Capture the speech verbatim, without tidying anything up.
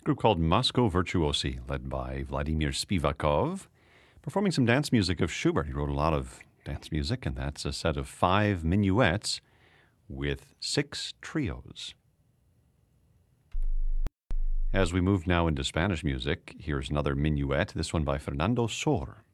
A group called Moscow Virtuosi, led by Vladimir Spivakov, performing some dance music of Schubert. He wrote a lot of dance music, and that's a set of five minuets with six trios. As we move now into Spanish music, here's another minuet, this one by Fernando Sor.